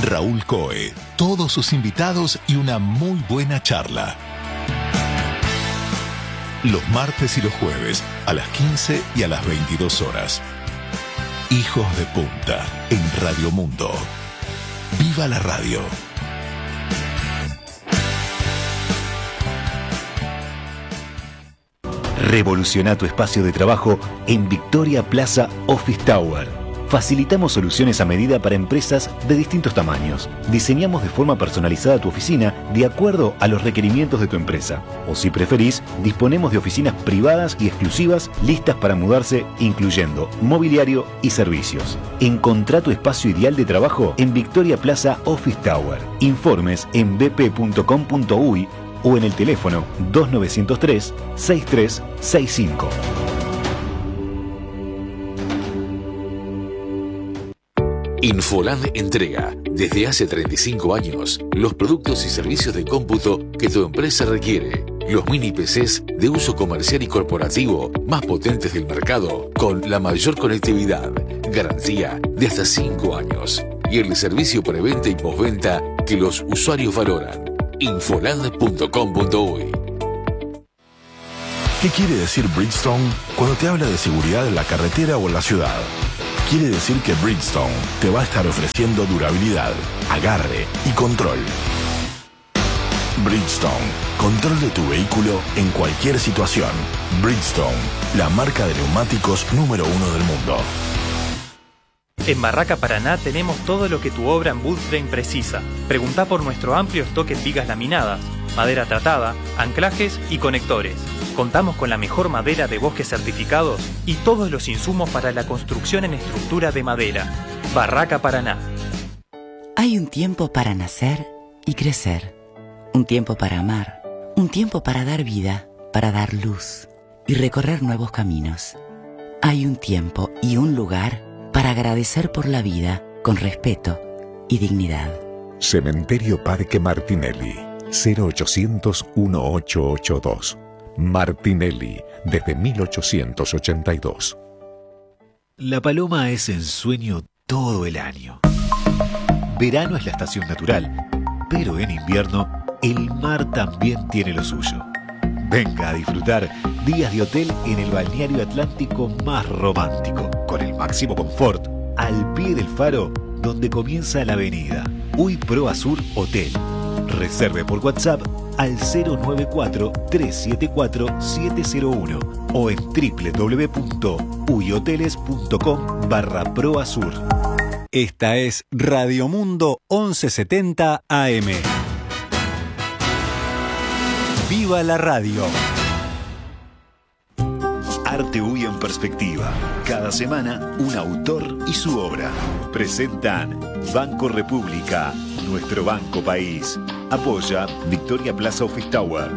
Raúl Coe, todos sus invitados y una muy buena charla. Los martes y los jueves a las 15 y a las 22 horas. Hijos de Punta en Radio Mundo. ¡Viva la radio! Revoluciona tu espacio de trabajo en Victoria Plaza Office Tower. Facilitamos soluciones a medida para empresas de distintos tamaños. Diseñamos de forma personalizada tu oficina de acuerdo a los requerimientos de tu empresa. O si preferís, disponemos de oficinas privadas y exclusivas listas para mudarse, incluyendo mobiliario y servicios. Encontrá tu espacio ideal de trabajo en Victoria Plaza Office Tower. Informes en bp.com.uy o en el teléfono 2903-6365. Infoland entrega, desde hace 35 años, los productos y servicios de cómputo que tu empresa requiere. Los mini PCs de uso comercial y corporativo más potentes del mercado, con la mayor conectividad, garantía de hasta 5 años y el servicio preventa y postventa que los usuarios valoran. Infoland.com.uy. ¿Qué quiere decir Bridgestone cuando te habla de seguridad en la carretera o en la ciudad? Quiere decir que Bridgestone te va a estar ofreciendo durabilidad, agarre y control. Bridgestone, control de tu vehículo en cualquier situación. Bridgestone, la marca de neumáticos número 1 del mundo. En Barraca Paraná tenemos todo lo que tu obra en wood frame precisa. Preguntá por nuestro amplio stock en vigas laminadas, madera tratada, anclajes y conectores. Contamos con la mejor madera de bosques certificados y todos los insumos para la construcción en estructura de madera. Barraca Paraná. Hay un tiempo para nacer y crecer. Un tiempo para amar. Un tiempo para dar vida, para dar luz y recorrer nuevos caminos. Hay un tiempo y un lugar para agradecer por la vida con respeto y dignidad. Cementerio Parque Martinelli, 0800-1882. Martinelli, desde 1882. La paloma es ensueño todo el año. Verano es la estación natural, pero en invierno el mar también tiene lo suyo. Venga a disfrutar días de hotel en el balneario atlántico más romántico, con el máximo confort, al pie del faro donde comienza la avenida. Uy Pro Azur Hotel. Reserve por WhatsApp al 094-374-701 o en www.uyhoteles.com/proazur. Esta es Radio Mundo 1170 AM. ¡Viva la radio! Arte Uy en perspectiva. Cada semana un autor y su obra. Presentan Banco República, nuestro banco país. Apoya Victoria Plaza Office Tower.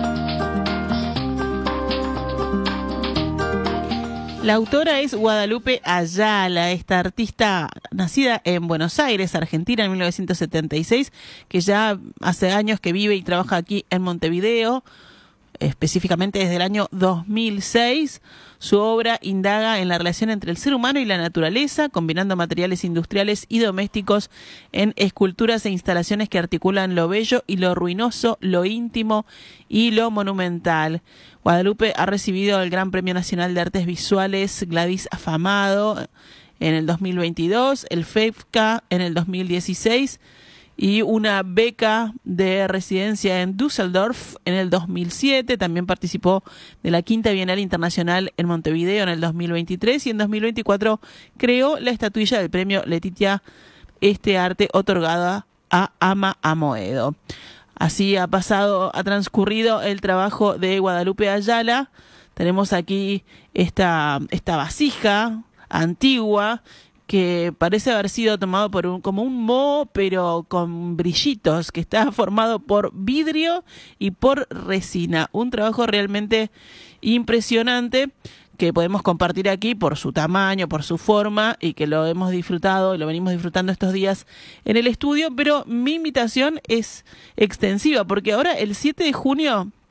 La autora es Guadalupe Ayala, esta artista nacida en Buenos Aires, Argentina, en 1976, que ya hace años que vive y trabaja aquí en Montevideo, específicamente desde el año 2006. Su obra indaga en la relación entre el ser humano y la naturaleza, combinando materiales industriales y domésticos en esculturas e instalaciones que articulan lo bello y lo ruinoso, lo íntimo y lo monumental. Guadalupe ha recibido el Gran Premio Nacional de Artes Visuales Gladys Afamado en el 2022, el FEFCA en el 2016 y una beca de residencia en Düsseldorf en el 2007. También participó de la Quinta Bienal Internacional en Montevideo en el 2023 y en 2024 creó la estatuilla del premio Letitia Este Arte otorgada a Ama Amoedo. Así ha transcurrido el trabajo de Guadalupe Ayala. Tenemos aquí esta vasija antigua que parece haber sido tomado como un moho, pero con brillitos, que está formado por vidrio y por resina. Un trabajo realmente impresionante que podemos compartir aquí por su tamaño, por su forma, y que lo hemos disfrutado y lo venimos disfrutando estos días en el estudio. Pero mi invitación es extensiva, porque ahora el 7 de junio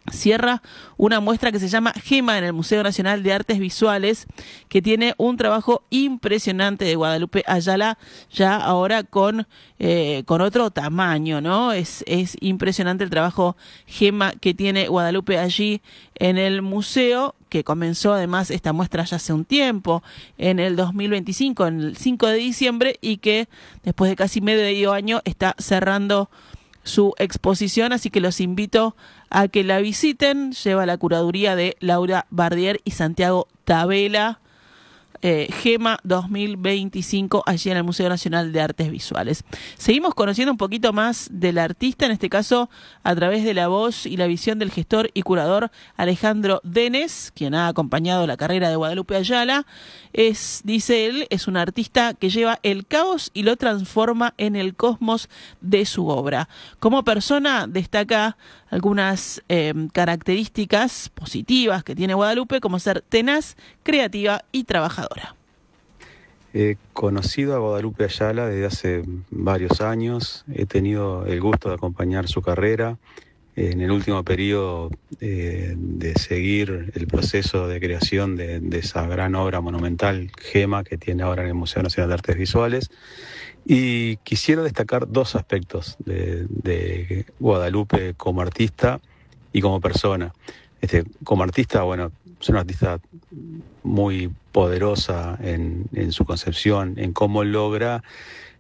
cierra una muestra que se llama Gema en el Museo Nacional de Artes Visuales, que tiene un trabajo impresionante de Guadalupe Ayala, ya ahora con otro tamaño, ¿no? Es impresionante el trabajo Gema que tiene Guadalupe allí en el museo, que comenzó además esta muestra ya hace un tiempo, en el 2025, en el 5 de diciembre, y que después de casi medio año está cerrando su exposición, así que los invito a que la visiten. Lleva la curaduría de Laura Bardier y Santiago Tabela. Gema 2025, allí en el Museo Nacional de Artes Visuales. Seguimos conociendo un poquito más del artista, en este caso a través de la voz y la visión del gestor y curador Alejandro Denes, quien ha acompañado la carrera de Guadalupe Ayala. Dice él, es un artista que lleva el caos y lo transforma en el cosmos de su obra. Como persona destaca algunas características positivas que tiene Guadalupe, como ser tenaz, creativa y trabajadora. He conocido a Guadalupe Ayala desde hace varios años. He tenido el gusto de acompañar su carrera. En el último periodo de seguir el proceso de creación de esa gran obra monumental, Gema, que tiene ahora en el Museo Nacional de Artes Visuales. Y quisiera destacar dos aspectos de Guadalupe como artista y como persona. Como artista, bueno, es una artista muy poderosa en su concepción, en cómo logra